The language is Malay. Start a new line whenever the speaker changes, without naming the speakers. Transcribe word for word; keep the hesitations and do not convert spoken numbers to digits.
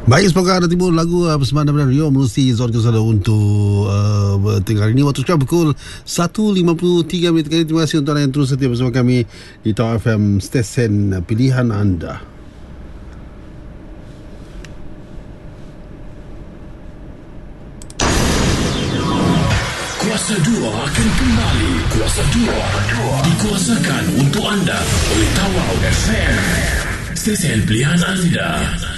Baik, semoga ada timur lagu uh, bersama dengan Rio Melusi Zon Kesala untuk uh, tengah hari ini. Waktu sekarang pukul satu lima puluh tiga minit. Terima kasih untuk anda yang terus setia bersama kami di Tau F M, stesen pilihan anda.
Kuasa dua akan kembali. Kuasa dua dikuasakan untuk anda oleh Tau F M, stesen pilihan anda.